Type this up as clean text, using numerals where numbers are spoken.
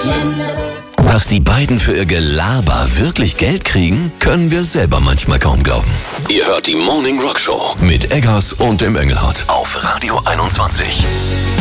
Dass die beiden für ihr Gelaber wirklich Geld kriegen, können wir selber manchmal kaum glauben. Ihr hört die Morning Rock Show mit Eggers und dem Engelhardt auf Radio 21.